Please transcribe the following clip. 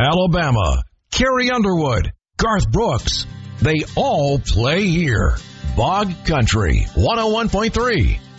Alabama, Carrie Underwood, Garth Brooks. They all play here. Bog Country 101.3.